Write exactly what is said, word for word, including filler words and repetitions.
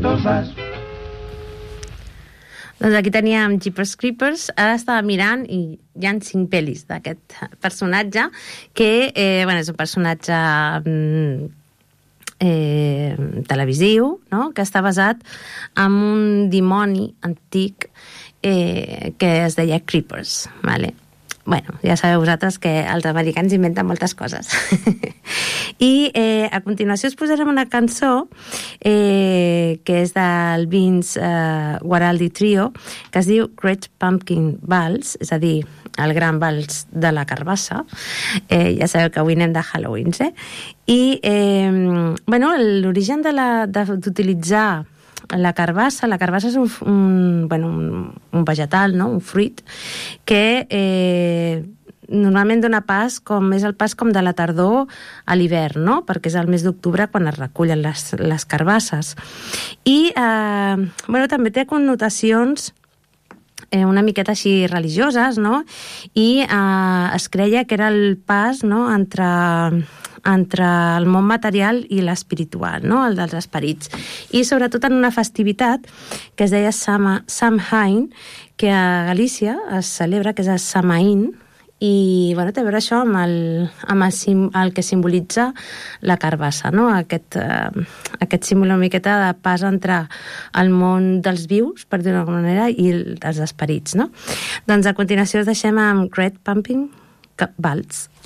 cosas. Doncs aquí teníem Jeepers Creepers. Ara estava mirant i hi ha cinc pel·lis d'aquest personatge que, eh, bueno, és un personatge eh, televisiu, no?, que està basat en un dimoni antic eh, que es deia Creepers, vale? Bueno, ja sabeu vosaltres que els americans inventen moltes coses. I eh, a continuació us posarem una cançó eh, que és del Vince eh, Guaraldi Trio, que es diu Great Pumpkin Vals, és a dir, el gran vals de la carbassa. Eh, ja sabeu que avui anem de Halloween, eh? I, eh, bueno, l'origen de la, d'utilitzar la carbassa, la carbassa és un, un, bueno, un, un vegetal, no?, un fruit, que eh, normalment dona pas, com és el pas com de la tardor a l'hivern, no?, perquè és el mes d'octubre quan es recullen les, les carbasses. I, eh, bueno, també té connotacions eh, una miqueta així religioses, no?, i eh, es creia que era el pas, no?, entre... entre el món material i l'espiritual, no?, el dels esperits. I sobretot en una festivitat que es deia Sama, Samhain, que a Galícia es celebra, que és el Samaín, i bueno, té a veure això amb el, amb el, sim, el que simbolitza la carbassa, no?, aquest, eh, aquest símbol una miqueta de pas entre el món dels vius, per dir-ho d'alguna manera, i el, dels esperits, no? Doncs a continuació us deixem amb Great Pumpkin Vals.